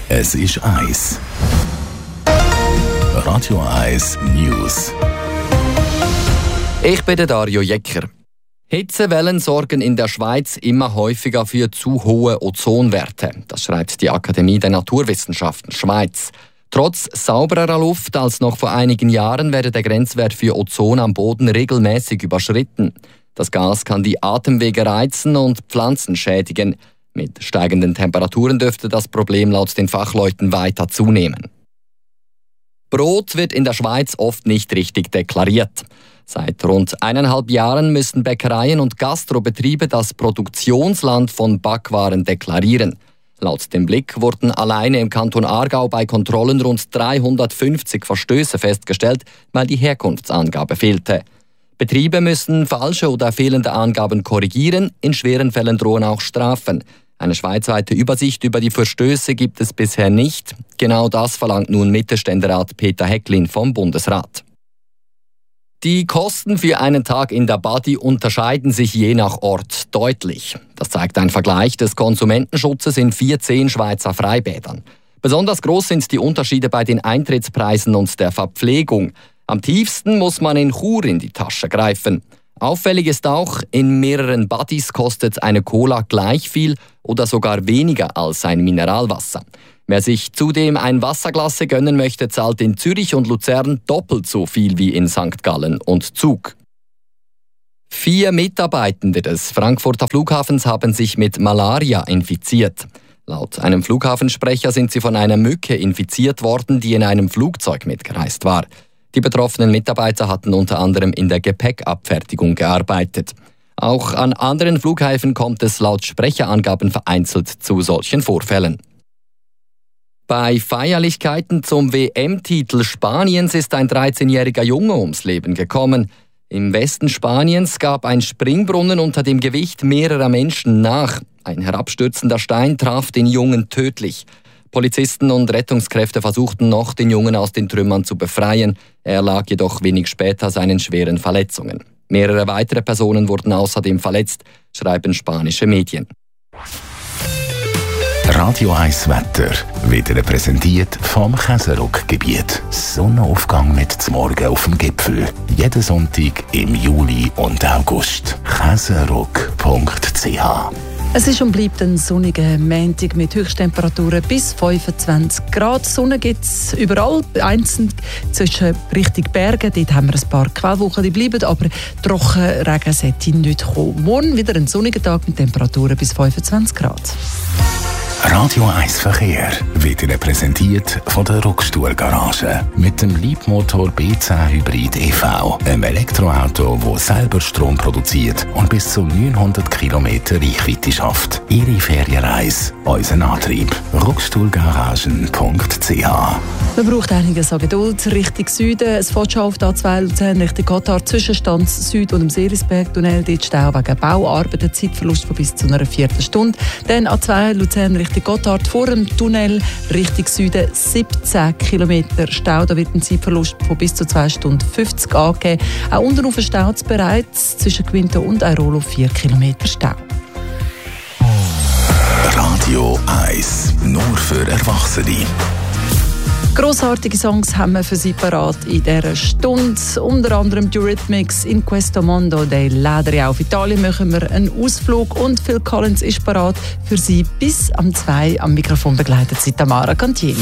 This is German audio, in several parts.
Es ist Eis. Radio Eis News. Ich bin der Dario Jecker. Hitzewellen sorgen in der Schweiz immer häufiger für zu hohe Ozonwerte. Das schreibt die Akademie der Naturwissenschaften Schweiz. Trotz saubererer Luft als noch vor einigen Jahren werde der Grenzwert für Ozon am Boden regelmäßig überschritten. Das Gas kann die Atemwege reizen und Pflanzen schädigen. Mit steigenden Temperaturen dürfte das Problem laut den Fachleuten weiter zunehmen. Brot wird in der Schweiz oft nicht richtig deklariert. Seit rund 1,5 Jahren müssen Bäckereien und Gastrobetriebe das Produktionsland von Backwaren deklarieren. Laut dem Blick wurden alleine im Kanton Aargau bei Kontrollen rund 350 Verstöße festgestellt, weil die Herkunftsangabe fehlte. Betriebe müssen falsche oder fehlende Angaben korrigieren, in schweren Fällen drohen auch Strafen. Eine schweizweite Übersicht über die Verstöße gibt es bisher nicht. Genau das verlangt nun Mittelständerat Peter Hecklin vom Bundesrat. Die Kosten für einen Tag in der Badi unterscheiden sich je nach Ort deutlich. Das zeigt ein Vergleich des Konsumentenschutzes in 14 Schweizer Freibädern. Besonders groß sind die Unterschiede bei den Eintrittspreisen und der Verpflegung. Am tiefsten muss man in Chur in die Tasche greifen. Auffällig ist auch, in mehreren Badis kostet eine Cola gleich viel oder sogar weniger als ein Mineralwasser. Wer sich zudem ein Wasserglas gönnen möchte, zahlt in Zürich und Luzern doppelt so viel wie in St. Gallen und Zug. 4 Mitarbeitende des Frankfurter Flughafens haben sich mit Malaria infiziert. Laut einem Flughafensprecher sind sie von einer Mücke infiziert worden, die in einem Flugzeug mitgereist war. Die betroffenen Mitarbeiter hatten unter anderem in der Gepäckabfertigung gearbeitet. Auch an anderen Flughäfen kommt es laut Sprecherangaben vereinzelt zu solchen Vorfällen. Bei Feierlichkeiten zum WM-Titel Spaniens ist ein 13-jähriger Junge ums Leben gekommen. Im Westen Spaniens gab ein Springbrunnen unter dem Gewicht mehrerer Menschen nach. Ein herabstürzender Stein traf den Jungen tödlich. Polizisten und Rettungskräfte versuchten noch, den Jungen aus den Trümmern zu befreien. Er lag jedoch wenig später seinen schweren Verletzungen. Mehrere weitere Personen wurden außerdem verletzt, schreiben spanische Medien. Radio Eis Wetter wird Ihnen präsentiert vom Käseruck-Gebiet. Sonnenaufgang mit zum Morgen auf dem Gipfel. Jeden Sonntag im Juli und August. Käseruck.ch. Es ist und bleibt ein sonniger Montag mit Höchsttemperaturen bis 25 Grad. Sonne gibt es überall, einzeln zwischen Richtung Berge. Dort haben wir ein paar Quellwochen, die bleiben, aber Trockenregen sollte nicht kommen. Morgen wieder ein sonniger Tag mit Temperaturen bis 25 Grad. Radio 1 Verkehr wird Ihnen präsentiert von der Ruckstuhl-Garage. Mit dem Leapmotor B10 Hybrid EV. Einem Elektroauto, das selber Strom produziert und bis zu 900 Kilometer Reichweite schafft. Ihre Ferienreise, unser Antrieb. Ruckstuhlgaragen.ch. Man braucht einiges an Geduld Richtung Süden. Es fährt schon auf der A2 Luzern Richtung Gotthard, Zwischenstand Süd- und im Seelisberg-Tunnel. Dort Stau wegen Bauarbeiten, Zeitverlust von bis zu einer Viertelstunde. Dann A2 Luzern Richtung Gotthard vor dem Tunnel Richtung Süden 17 Kilometer Stau. Da wird ein Zeitverlust von bis zu 2 Stunden 50 angegeben. Auch unten auf staut es bereits zwischen Quinto und Airolo 4 Kilometer Stau. Radio 1, nur für Erwachsene. Grossartige Songs haben wir für Sie parat in dieser Stunde. Unter anderem die Eurythmics, In Questo Mondo dei Ladri. Auf Italien machen wir einen Ausflug und Phil Collins ist parat für Sie bis am 2 am Mikrofon begleitet sie Tamara Cantini.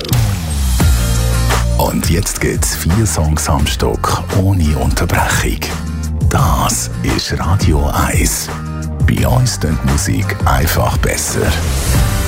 Und jetzt gibt's 4 Songs am Stück ohne Unterbrechung. Das ist Radio 1. Bei uns klingt Musik einfach besser.